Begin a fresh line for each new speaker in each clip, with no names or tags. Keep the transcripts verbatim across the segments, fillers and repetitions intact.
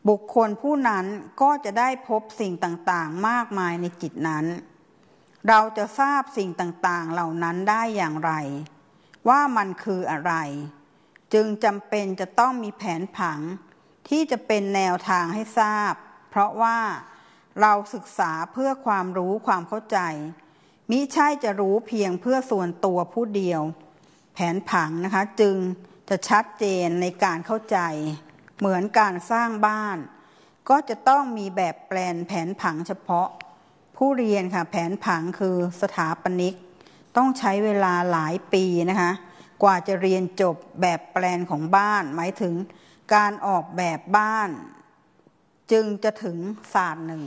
บุคคลผู้นั้นก็จะได้พบสิ่งต่างๆมากมายในจิตนั้นเราจะทราบสิ่งต่างๆเหล่านั้นได้อย่างไรว่ามันคืออะไรจึงจำเป็นจะต้องมีแผนผังที่จะเป็นแนวทางให้ทราบเพราะว่าเราศึกษาเพื่อความรู้ความเข้าใจมิใช่จะรู้เพียงเพื่อส่วนตัวผู้เดียวแผนผังนะคะจึงจะชัดเจนในการเข้าใจเหมือนการสร้างบ้านก็จะต้องมีแบบแปลนแผนผังเฉพาะผู้เรียนค่ะแผนผังคือสถาปนิกต้องใช้เวลาหลายปีนะคะกว่าจะเรียนจบแบบแปลนของบ้านหมายถึงการออกแบบบ้านจึงจะถึงศาสตร์หนึ่ง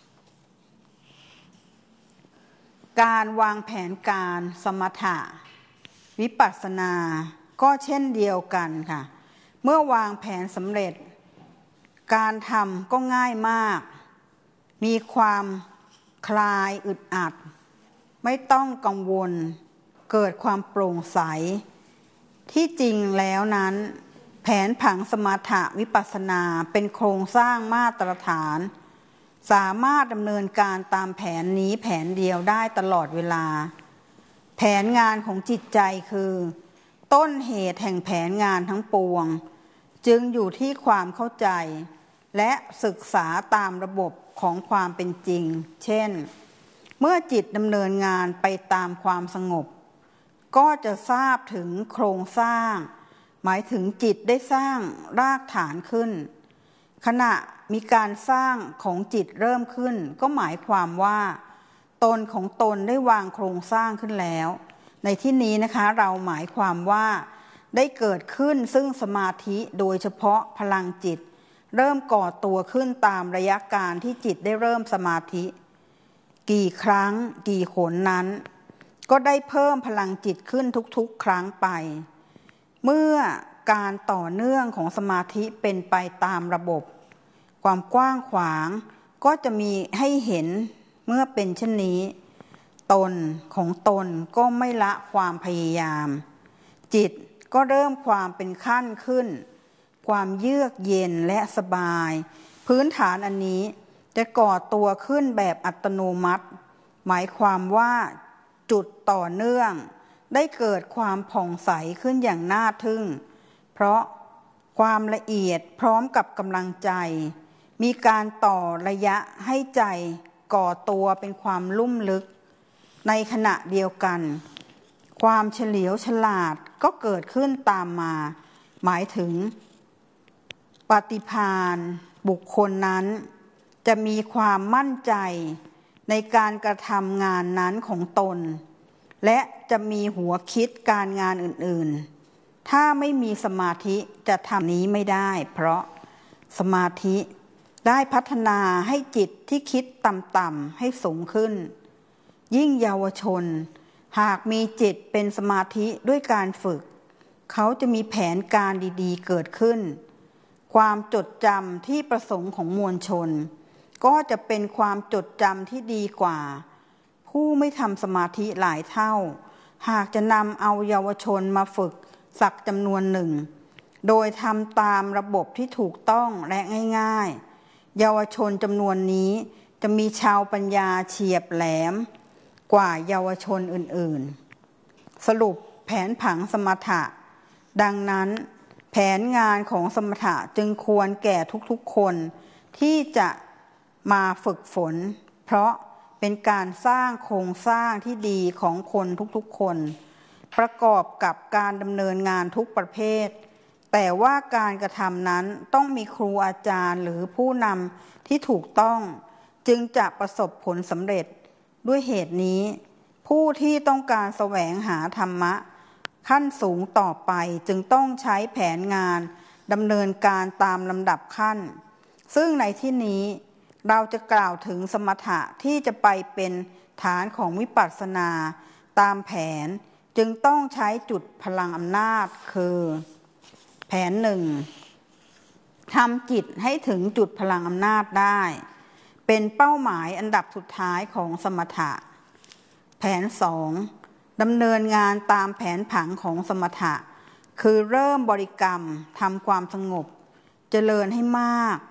การวางแผนการสมถะวิปัสสนาก็เช่นเดียวกันค่ะเมื่อวางแผนสำเร็จการทำก็ง่ายมากมีความคลายอึดอัดไม่ต้องกังวลเกิดความโปร่งใสที่จริงแล้วนั้นแผนผังสมถะวิปัสสนาเป็นโครงสร้างมาตรฐานสามารถดำเนินการตามแผนนี้แผนเดียวได้ตลอดเวลาแผนงานของจิตใจคือต้นเหตุแห่งแผนงานทั้งปวงจึงอยู่ที่ความเข้าใจและศึกษาตามระบบของความเป็นจริงเช่นเมื่อจิตดำเนินงานไปตามความสงบก็จะทราบถึงโครงสร้างหมายถึงจิตได้สร้างรากฐานขึ้นขณะมีการสร้างของจิตเริ่มขึ้นก็หมายความว่าตนของตนได้วางโครงสร้างขึ้นแล้วในที่นี้นะคะเราหมายความว่าได้เกิดขึ้นซึ่งสมาธิโดยเฉพาะพลังจิตเริ่มก่อตัวขึ้นตามระยะการที่จิตได้เริ่มสมาธิกี่ครั้งกี่หนนั้นก็ได้เพิ่มพลังจิตขึ้นทุกๆครั้งไปเมื่อการต่อเนื่องของสมาธิเป็นไปตามระบบความกว้างขวางก็จะมีให้เห็นเมื่อเป็นเช่นนี้ตนของตนก็ไม่ละความพยายามจิตก็เริ่มความเป็นขั้นขึ้นความเยือกเย็นและสบายพื้นฐานอันนี้จะก่อตัวขึ้นแบบอัตโนมัติหมายความว่าจุดต่อเนื่องได้เกิดความผ่องใสขึ้นอย่างน่าทึ่งเพราะความละเอียดพร้อมกับกำลังใจมีการต่อระยะให้ใจก่อตัวเป็นความลุ่มลึกในขณะเดียวกันความเฉลียวฉลาดก็เกิดขึ้นตามมาหมายถึงปฏิภาณบุคคลนั้นจะมีความมั่นใจในการกระทำงานนั้นของตนและจะมีหัวคิดการงานอื่นๆถ้าไม่มีสมาธิจะทำนี้ไม่ได้เพราะสมาธิได้พัฒนาให้จิตที่คิดต่ำๆให้สูงขึ้นยิ่งเยาวชนหากมีจิตเป็นสมาธิด้วยการฝึกเขาจะมีแผนการดีๆเกิดขึ้นความจดจำที่ประสงค์ของมวลชนก็จะเป็นความจดจำที่ดีกว่าผู้ไม่ทำสมาธิหลายเท่าหากจะนำเอาเยาวชนมาฝึกสักจำนวนหนึ่งโดยทำตามระบบที่ถูกต้องและง่ายๆเยาวชนจำนวนนี้จะมีชาวปัญญาเฉียบแหลมกว่าเยาวชนอื่นๆสรุปแผนผังสมถะดังนั้นแผนงานของสมถะจึงควรแก่ทุกๆคนที่จะมาฝึกฝนเพราะเป็นการสร้างโครงสร้างที่ดีของคนทุกๆคนประกอบกับการดำเนินงานทุกประเภทแต่ว่าการกระทำนั้นต้องมีครูอาจารย์หรือผู้นำที่ถูกต้องจึงจะประสบผลสำเร็จด้วยเหตุนี้ผู้ที่ต้องการแสวงหาธรรมะขั้นสูงต่อไปจึงต้องใช้แผนงานดำเนินการตามลำดับขั้นซึ่งในที่นี้เราจะกล่าวถึงสมถะที่จะไปเป็นฐานของวิปัสสนาตามแผนจึงต้องใช้จุดพลังอำนาจคือแผนหนึ่งทำจิตให้ถึงจุดพลังอำนาจได้เป็นเป้าหมายอันดับสุดท้ายของสมถะแผนสองดำเนินงานตามแผนผังของสมถะคือเริ่มบริกรรมทำความสงบเจริญให้มาก